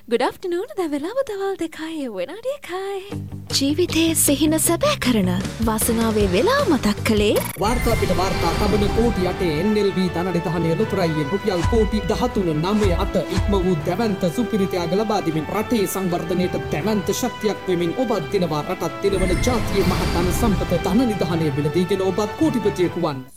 Good afternoon. දැන් වෙලාව දවල් 2යි වෙනාඩි 1යි. ජීවිතයේ සිහින සැබෑ කරන වාසනාවේ වෙලාව මතක් කළේ වාර්තා පිට වාර්තා තබන කෝටි 8 NLB ධනනිධානයේ ලොතරැයියෙන් රුපියල් කෝටි 13.98 ඉක්ම වූ දැවැන්ත සුපිරිතයාග ලබා දෙමින් රටේ සංවර්ධනයට දැවැන්ත ශක්තියක් වෙමින් ඔබත් දිනවා රටත් දිනවන ජාතියේ මහත් ධන සම්පත ධනනිධානයේ බිලදීගෙන ඔබත් කෝටිපතියෙකු වන්